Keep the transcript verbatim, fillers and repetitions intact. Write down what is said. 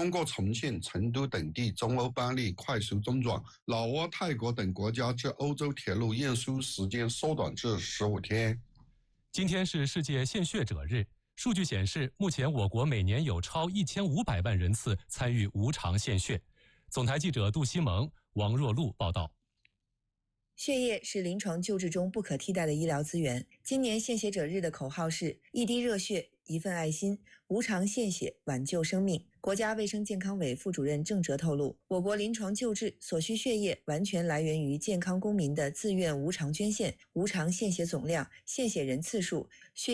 中国重庆、成都等地中欧班列快速中转，老挝、泰国等国家至欧洲铁路验输时间缩短至十五天。 今天是世界献血者日。数据显示，目前我国每年有超一千五百万人次参与无偿献血。总台记者杜西蒙、王若露报道。 血液是临床救治中不可替代的医疗资源。今年献血者日的口号是一滴热血，一份爱心，无偿献血，挽救生命。国家卫生健康委副主任郑哲透露，我国临床救治所需血液完全来源于健康公民的自愿无偿捐献，无偿献血总量、献血人次数、血